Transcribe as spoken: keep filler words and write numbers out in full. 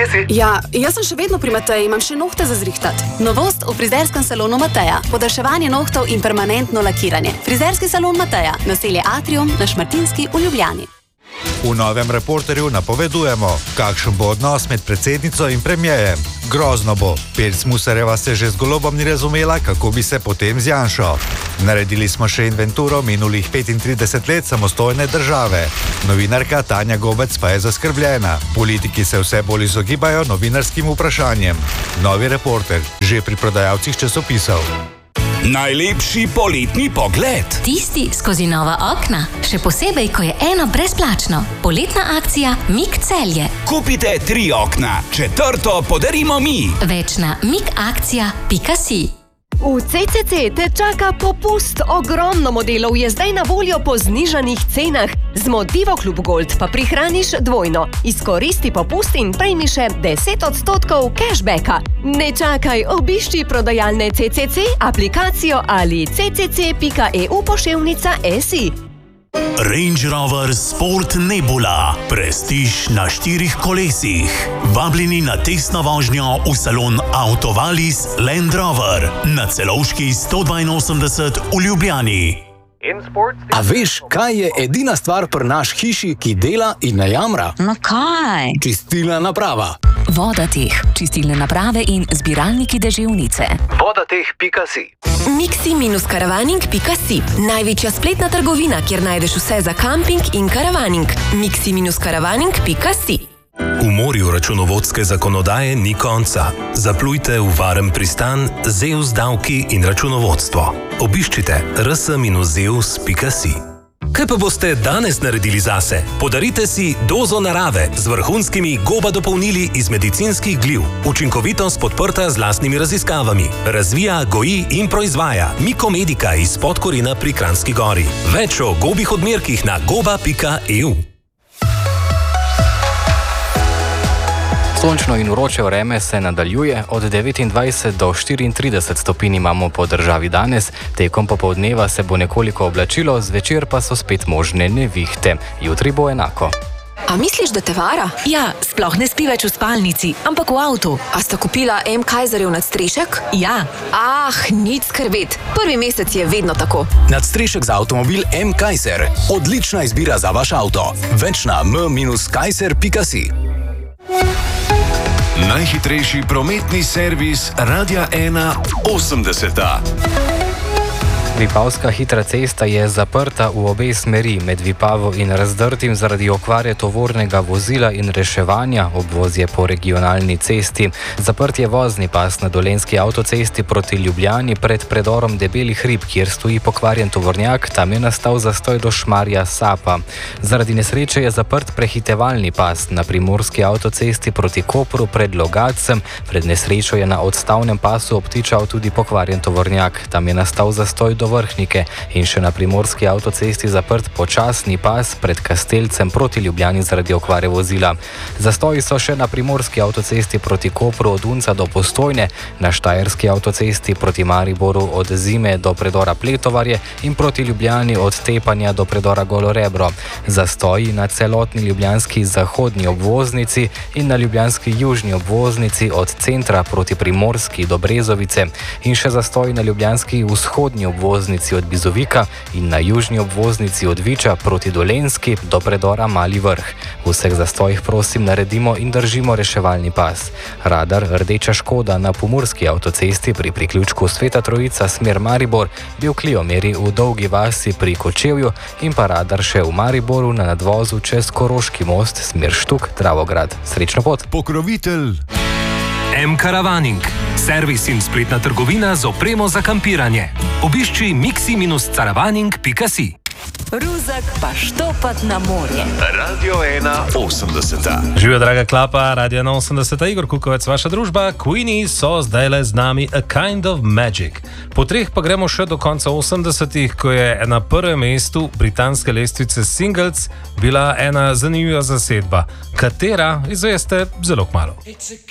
si? Ja, jaz sem še vedno pri Mateji, imam še nohte za zrihtat. Novost v frizerskem salonu Mateja. Podaljševanje nohtov in permanentno lakiranje. Frizerski salon Mateja. Naselje Atrium na Šmartinski v Ljubljani. V novem Reporterju napovedujemo, kakšen bo odnos med predsednico in premierjem. Grozno bo. Pirc Musarjeva se že z Golobom ni razumela, kako bi se potem z Janšo. Naredili smo še inventuro minulih petintrideset let samostojne države. Novinarka Tanja Gobec pa je zaskrbljena. Politiki se vse bolj izogibajo novinarskim vprašanjem. Novi Reporter, že pri prodajalcih časopisov. Najlepši poletni pogled. Tisti skozi nova okna. Še posebej, ko je eno brezplačno. Poletna akcija Mik Celje. Kupite tri okna, četrto podarimo mi. Več na mikakcija pika si. V C C C te čaka popust. Ogromno modelov je zdaj na voljo po znižanih cenah. Z Motivo Klub Gold pa prihraniš dvojno. Izkoristi popust in prejmi še deset odstotkov cashbacka. Ne čakaj, obišči prodajalne C C C, aplikacijo ali c c c pika e u poševnica si. Range Rover Sport Nebula. Prestiž na štirih kolesih. Vabljeni na testno vožnjo v salon Autovalis Land Rover na Celovški sto dvainosemdeset v Ljubljani. A veš, kaj je edina stvar pri naš hiši, ki dela in ne jamra? No kaj? Čistilna naprava. Vodateh, čistilne naprave in zbiralniki deževnice. Vodateh pika si. miksi karavaning pika si. Največja spletna trgovina, kjer najdeš vse za kamping in karavaning. miksi karavaning pika si. V morju računovodske zakonodaje ni konca. Zaplujte v varen pristan Zeus davki in računovodstvo. Obiščite r s zeus pika si. Kaj pa boste danes naredili zase? Podarite si dozo narave z vrhunskimi goba dopolnili iz medicinskih gliv. Učinkovitost podprta z lastnimi raziskavami. Razvija, goji in proizvaja Mikomedika iz Podkorina pri Kranjski Gori. Več o gobih odmerkih na goba pika e u. Sončno in vroče vreme se nadaljuje, od devetindvajset do štiriintrideset stopinj imamo po državi danes, tekom popoldneva se bo nekoliko oblačilo, zvečer pa so spet možne nevihte. Jutri bo enako. A misliš, da te vara? Ja, sploh ne spi več v spalnici, ampak v avtu. A sta kupila M. Kaiserjev nadstrešek? Ja. Ah, nič skrbeti. Prvi mesec je vedno tako. Nadstrešek za avtomobil M. Kaiser. Odlična izbira za vaš avto. Več na m kaiser pika si. Najhitrejši prometni servis Radia ena osemdeseta. Vipavska hitra cesta je zaprta v obe smeri, med Vipavo in Razdrtim zaradi okvare tovornega vozila in reševanja, obvoz je po regionalni cesti. Zaprt je vozni pas na Dolenjski avtocesti proti Ljubljani pred predorom Debeli hrib, kjer stoji pokvarjen tovornjak, tam je nastal zastoj do Šmarja Sapa. Zaradi nesreče je zaprt prehitevalni pas na Primorski avtocesti proti Kopru pred Logacem, pred nesrečo je na odstavnem pasu obtičal tudi pokvarjen tovornjak, tam je nastal zastoj do Vrhnike in še na Primorski avtocesti zaprt počasni pas pred Kastelcem proti Ljubljani zaradi okvare vozila. Zastoji so še na Primorski avtocesti proti Kopru od Unca do Postojne, na Štajerski avtocesti proti Mariboru od Zime do predora Pletovarje in proti Ljubljani od Tepanja do predora Golorebro. Zastoji na celotni ljubljanski zahodni obvoznici in na ljubljanski južni obvoznici od centra proti Primorski do Brezovice in še zastoji na ljubljanski vzhodni obvoznici od Bizovika in na južni obvoznici od Viča proti Dolenjski do predora Mali Vrh. V vseh zastojih prosim naredimo in držimo reševalni pas. Radar rdeča škoda na Pomurski avtocesti pri priključku Sveta Trojica smer Maribor, Bevklijomeri v Dolgi vasi pri Kočevju in pa radar še v Mariboru na nadvozu čez Koroški most smer Štuk, Dravograd. Srečno pot! Pokrovitelj M. Karavaning. Servis in spletna trgovina z opremo za kampiranje. Obišči miksi karavaning pika si. Ruzak pa štopat na morje. Radio ena osemdeseta. Živijo, draga klapa, Radio ena osemdeseta, Igor Kukovec, vaša družba. Queenie so zdaj le z nami A Kind of Magic. Po treh pa gremo še do konca osemdesetih, ko je na prvem mestu britanske lestvice Singles bila ena zanimiva zasedba, katera izveste zelo kmalu.